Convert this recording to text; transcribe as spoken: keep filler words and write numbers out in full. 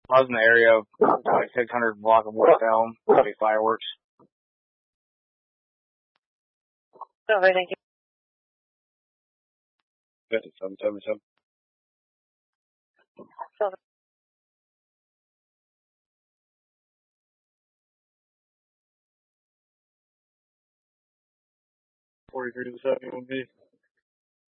I was in the area of twenty-six hundred block of West Elm, big fireworks. Over, thank you. fifty-seven seventy-seven. Over. forty-three to seventy-one B.